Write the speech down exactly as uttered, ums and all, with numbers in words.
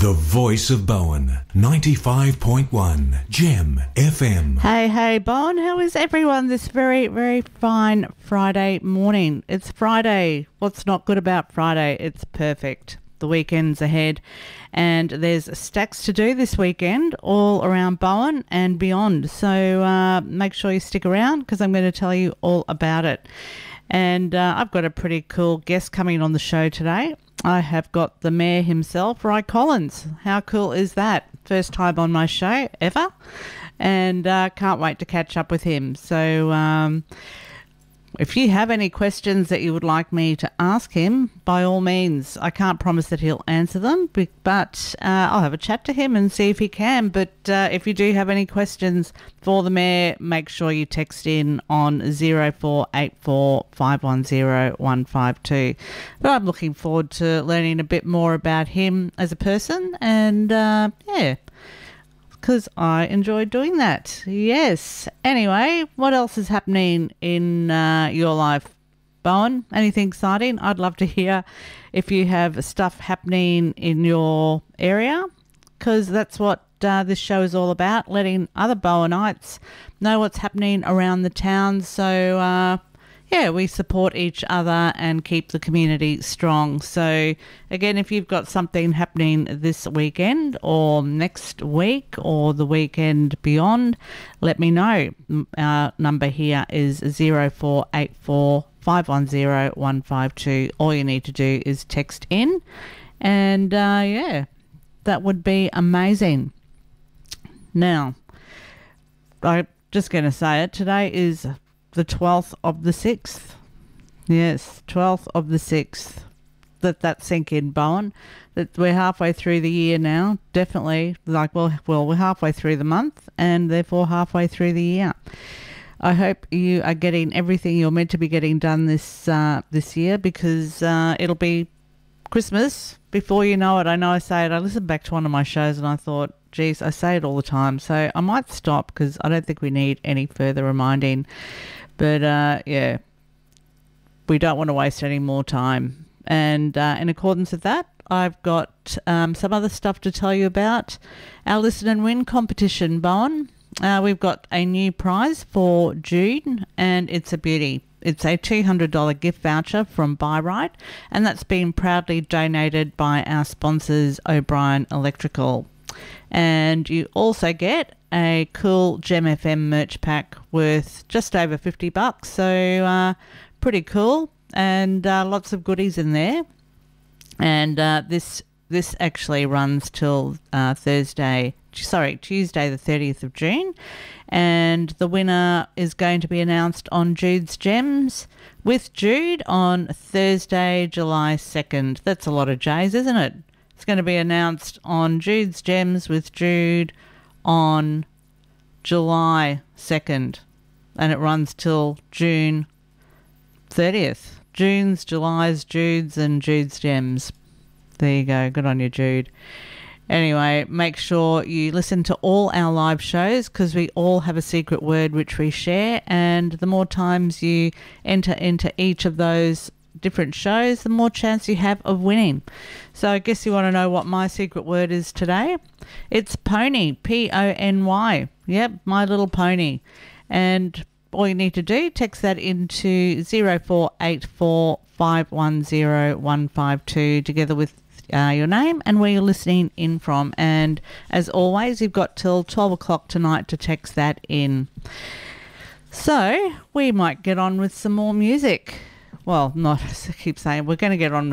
The voice of Bowen, ninety-five point one, Gem F M. Hey, hey, Bowen, how is everyone this very, very fine Friday morning? It's Friday. What's not good about Friday? It's perfect. The weekend's ahead, and there's stacks to do this weekend all around Bowen and beyond. So uh, make sure you stick around because I'm going to tell you all about it. And uh, I've got a pretty cool guest coming on the show today. I have got the mayor himself, Ry Collins. How cool is that? First time on my show ever, and uh, can't wait to catch up with him. So um, if you have any questions that you would like me to ask him, by all means. I can't promise that he'll answer them, but uh, I'll have a chat to him and see if he can. But uh, if you do have any questions for the mayor, make sure you text in on zero four eight four, five one zero, one five two. But I'm looking forward to learning a bit more about him as a person, and uh, yeah, because I enjoy doing that. Yes. Anyway, what else is happening in uh, your life, Bowen? Anything exciting? I'd love to hear if you have stuff happening in your area, because that's what uh, this show is all about, letting other Bowenites know what's happening around the town. So, uh, yeah, we support each other and keep the community strong. So, again, if you've got something happening this weekend or next week or the weekend beyond, let me know. Our number here is zero four eight four, five one zero, one five two. All you need to do is text in, and, uh, yeah, that would be amazing. Now, I'm just going to say it. Today is the twelfth of the sixth. Yes, twelfth of the sixth. Let that sink in, Bowen. That we're halfway through the year now. Definitely, like, well, well, we're halfway through the month and therefore halfway through the year. I hope you are getting everything you're meant to be getting done this uh, this year, because uh, it'll be Christmas before you know it. I know I say it. I listened back to one of my shows and I thought, geez, I say it all the time. So I might stop because I don't think we need any further reminding. But, uh, yeah, we don't want to waste any more time. And uh, in accordance with that, I've got um, some other stuff to tell you about. Our Listen and Win competition, Bowen. Uh, we've got a new prize for June, and it's a beauty. It's a two hundred dollars gift voucher from Buy Right, and that's been proudly donated by our sponsors, O'Brien Electrical. And you also get a cool Gem F M merch pack worth just over fifty bucks. So uh, pretty cool, and uh, lots of goodies in there. And uh, this this actually runs till uh, Thursday, sorry, Tuesday the thirtieth of June. And the winner is going to be announced on Jude's Gems with Jude on Thursday, July second. That's a lot of J's, isn't it? It's going to be announced on Jude's Gems with Jude on July second, and it runs till June thirtieth. June's, July's, Jude's, and Jude's Gems. There you go. Good on you, Jude. Anyway, make sure you listen to all our live shows, because we all have a secret word which we share, and the more times you enter into each of those different shows, the more chance you have of winning. So I guess you want to know what my secret word is today. It's pony, P O N Y. Yep, My Little Pony. And all you need to do, text that into zero four eight four, five one zero, one five two together with uh, your name and where you're listening in from. And as always, you've got till twelve o'clock tonight to text that in. So we might get on with some more music. Well, not, I keep saying we're going to get on